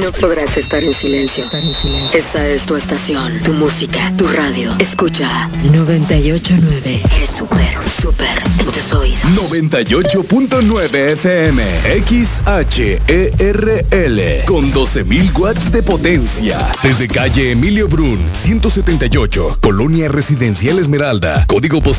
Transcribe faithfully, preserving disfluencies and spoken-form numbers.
No podrás estar en silencio. Esta es tu estación, tu música, tu radio. Escucha noventa y ocho punto nueve. Eres súper, súper en tus oídos. noventa y ocho punto nueve F M, X H E R L, con doce mil watts de potencia. Desde calle Emilio Brun, ciento setenta y ocho, Colonia Residencial Esmeralda, código postal